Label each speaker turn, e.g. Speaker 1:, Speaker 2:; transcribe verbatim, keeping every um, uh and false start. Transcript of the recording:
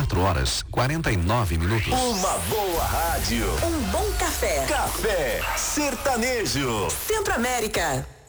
Speaker 1: quatro horas, quarenta e nove minutos.
Speaker 2: Uma boa rádio.
Speaker 3: Um bom café.
Speaker 2: Café Sertanejo.
Speaker 3: Centro América.